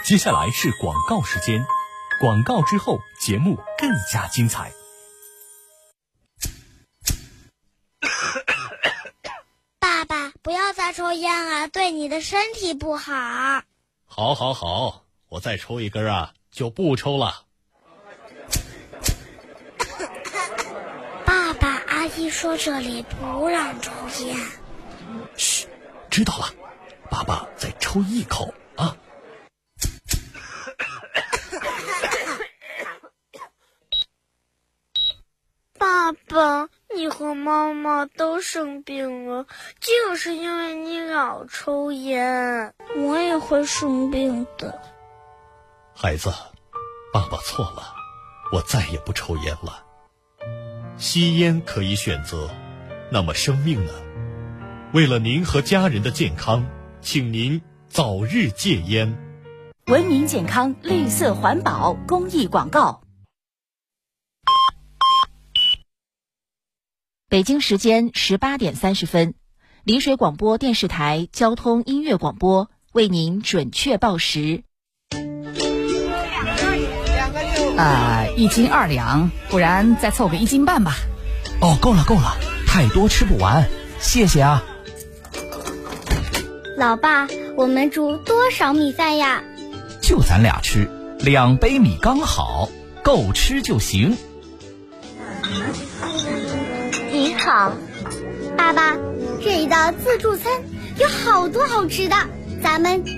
接下来是广告时间，广告之后节目更加精彩。 爸爸，不要再抽烟啊，对你的身体不好。 好，我再抽一根啊，就不抽了。 爸爸，阿姨说这里不让抽烟。 嘘，知道了，爸爸再抽一口啊。 爸爸，你和妈妈都生病了，就是因为你老抽烟。我也会生病的。 孩子，爸爸错了，我再也不抽烟了。吸烟可以选择，那么生命呢？为了您和家人的健康，请您早日戒烟。 文明健康，绿色环保公益广告。北京时间18点30分，丽水广播电视台交通音乐广播为您准确报时。 1斤2两，不然再凑个1斤半吧。 哦，够了，太多吃不完，谢谢啊。 老爸，我们煮多少米饭呀？ 就咱俩吃，2杯米刚好，够吃就行。 你好，爸爸，这一道自助餐有好多好吃的，咱们